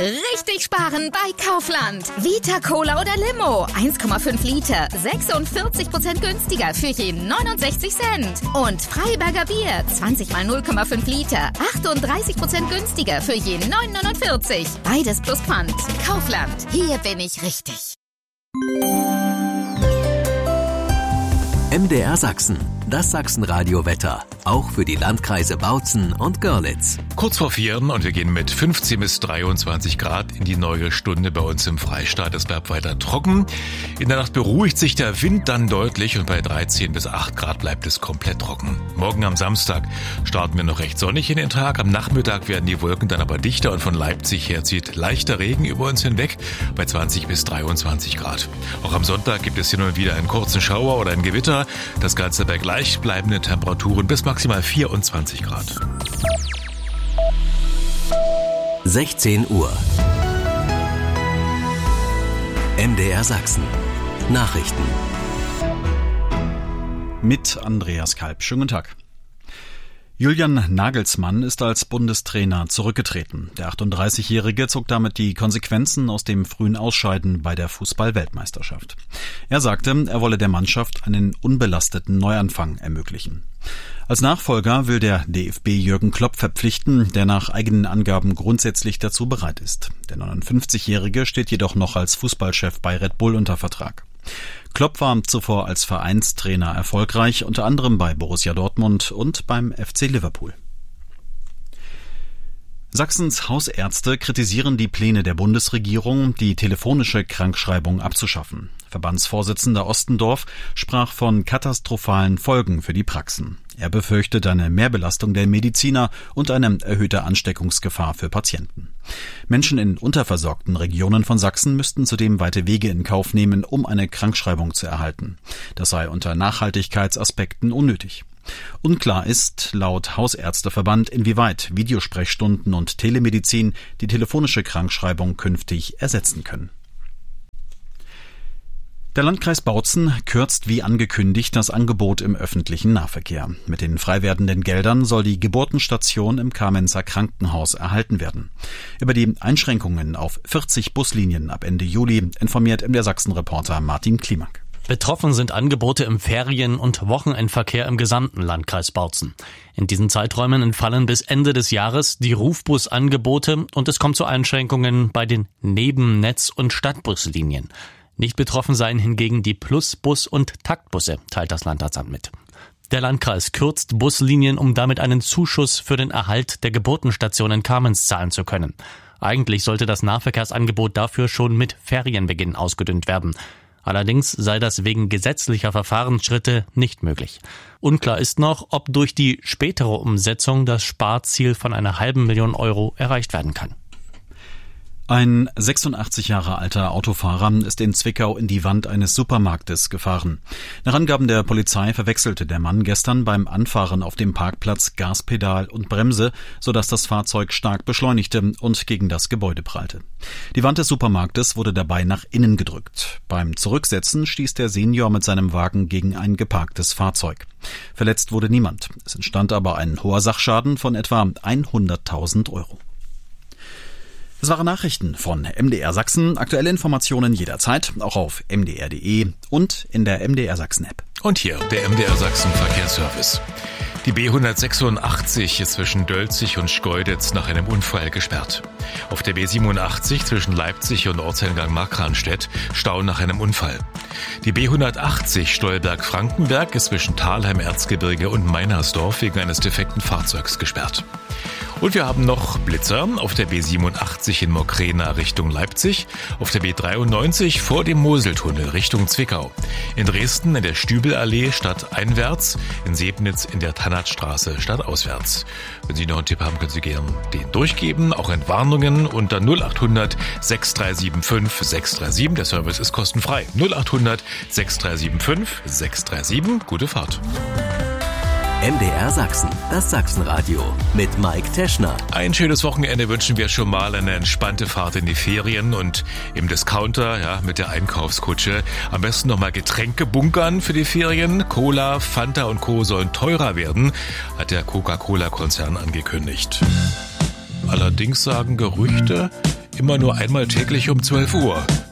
Richtig sparen bei Kaufland. Vita Cola oder Limo, 1,5 Liter, 46% günstiger für je 69 Cent. Und Freiberger Bier, 20 mal 0,5 Liter, 38% günstiger für je 9,49. Beides plus Pfand. Kaufland, hier bin ich richtig. MDR Sachsen, das Sachsenradio-Wetter, auch für die Landkreise Bautzen und Görlitz. Kurz vor 4 und wir gehen mit 15 bis 23 Grad in die neue Stunde bei uns im Freistaat. Es bleibt weiter trocken. In der Nacht beruhigt sich der Wind dann deutlich und bei 13 bis 8 Grad bleibt es komplett trocken. Morgen am Samstag starten wir noch recht sonnig in den Tag. Am Nachmittag werden die Wolken dann aber dichter und von Leipzig her zieht leichter Regen über uns hinweg bei 20 bis 23 Grad. Auch am Sonntag gibt es hin und wieder einen kurzen Schauer oder ein Gewitter. Das Ganze bei gleichbleibenden Temperaturen bis maximal 24 Grad. 16 Uhr. MDR Sachsen. Nachrichten. Mit Andreas Kalb. Schönen guten Tag. Julian Nagelsmann ist als Bundestrainer zurückgetreten. Der 38-Jährige zog damit die Konsequenzen aus dem frühen Ausscheiden bei der Fußball-Weltmeisterschaft. Er sagte, er wolle der Mannschaft einen unbelasteten Neuanfang ermöglichen. Als Nachfolger will der DFB Jürgen Klopp verpflichten, der nach eigenen Angaben grundsätzlich dazu bereit ist. Der 59-Jährige steht jedoch noch als Fußballchef bei Red Bull unter Vertrag. Klopp war zuvor als Vereinstrainer erfolgreich, unter anderem bei Borussia Dortmund und beim FC Liverpool. Sachsens Hausärzte kritisieren die Pläne der Bundesregierung, die telefonische Krankschreibung abzuschaffen. Verbandsvorsitzender Ostendorf sprach von katastrophalen Folgen für die Praxen. Er befürchtet eine Mehrbelastung der Mediziner und eine erhöhte Ansteckungsgefahr für Patienten. Menschen in unterversorgten Regionen von Sachsen müssten zudem weite Wege in Kauf nehmen, um eine Krankschreibung zu erhalten. Das sei unter Nachhaltigkeitsaspekten unnötig. Unklar ist, laut Hausärzteverband, inwieweit Videosprechstunden und Telemedizin die telefonische Krankschreibung künftig ersetzen können. Der Landkreis Bautzen kürzt wie angekündigt das Angebot im öffentlichen Nahverkehr. Mit den frei werdenden Geldern soll die Geburtenstation im Kamenzer Krankenhaus erhalten werden. Über die Einschränkungen auf 40 Buslinien ab Ende Juli informiert MDR Sachsen-Reporter Martin Klimak. Betroffen sind Angebote im Ferien- und Wochenendverkehr im gesamten Landkreis Bautzen. In diesen Zeiträumen entfallen bis Ende des Jahres die Rufbusangebote und es kommt zu Einschränkungen bei den Nebennetz- und Stadtbuslinien. Nicht betroffen seien hingegen die Plusbus- und Taktbusse, teilt das Landratsamt mit. Der Landkreis kürzt Buslinien, um damit einen Zuschuss für den Erhalt der Geburtenstation in Kamenz zahlen zu können. Eigentlich sollte das Nahverkehrsangebot dafür schon mit Ferienbeginn ausgedünnt werden. Allerdings sei das wegen gesetzlicher Verfahrensschritte nicht möglich. Unklar ist noch, ob durch die spätere Umsetzung das Sparziel von einer €500.000 erreicht werden kann. Ein 86 Jahre alter Autofahrer ist in Zwickau in die Wand eines Supermarktes gefahren. Nach Angaben der Polizei verwechselte der Mann gestern beim Anfahren auf dem Parkplatz Gaspedal und Bremse, sodass das Fahrzeug stark beschleunigte und gegen das Gebäude prallte. Die Wand des Supermarktes wurde dabei nach innen gedrückt. Beim Zurücksetzen stieß der Senior mit seinem Wagen gegen ein geparktes Fahrzeug. Verletzt wurde niemand. Es entstand aber ein hoher Sachschaden von etwa 100.000 €. Das waren Nachrichten von MDR Sachsen. Aktuelle Informationen jederzeit, auch auf mdr.de und in der MDR Sachsen App. Und hier der MDR Sachsen Verkehrsservice. Die B186 ist zwischen Dölzig und Schkeuditz nach einem Unfall gesperrt. Auf der B87 zwischen Leipzig und Ortseingang Markranstädt Stau nach einem Unfall. Die B180 Stolberg-Frankenberg ist zwischen Thalheim, Erzgebirge und Meinersdorf wegen eines defekten Fahrzeugs gesperrt. Und wir haben noch Blitzer auf der B87 in Mokrena Richtung Leipzig, auf der B93 vor dem Moseltunnel Richtung Zwickau, in Dresden in der Stübelallee stadteinwärts, in Sebnitz in der Tannatstraße stadtauswärts. Wenn Sie noch einen Tipp haben, können Sie gerne den durchgeben, auch Entwarnungen unter 0800 6375 637. Der Service ist kostenfrei. 0800 6375 637. Gute Fahrt. MDR Sachsen, das Sachsenradio mit Mike Teschner. Ein schönes Wochenende wünschen wir schon mal, eine entspannte Fahrt in die Ferien und im Discounter, ja, mit der Einkaufskutsche. Am besten nochmal Getränke bunkern für die Ferien. Cola, Fanta und Co. sollen teurer werden, hat der Coca-Cola-Konzern angekündigt. Allerdings sagen Gerüchte, immer nur einmal täglich um 12 Uhr.